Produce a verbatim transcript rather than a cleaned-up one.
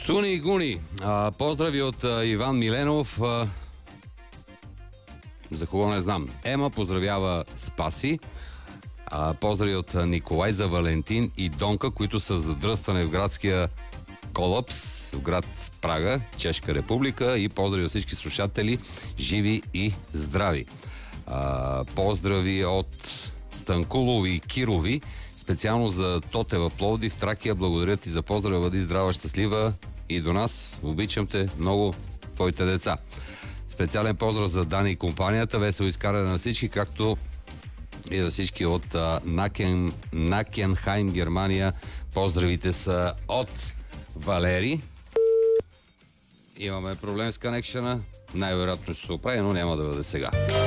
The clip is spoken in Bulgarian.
Цуни и Гуни. А, поздрави от а, Иван Миленов. А, за кого не знам. Ема поздравява Спаси. А, поздрави от а, Николай за Валентин и Донка, които са задръстване в градския колапс в град Прага, Чешка република. И поздрави от всички слушатели. Живи и здрави. А, поздрави от Станкулови и Кирови. Специално за Тоте в Пловдив, Тракия. Благодаря ти за поздрава, бъди здрава, щастлива и до нас. Обичам те много, твоите деца. Специален поздрав за Дани и компанията. Весело изкаране на всички, както и за всички от а, Накен, Накенхайм, Германия. Поздравите са от Валери. Имаме проблем с конекшена. Най-вероятно ще се оправи, но няма да бъде сега.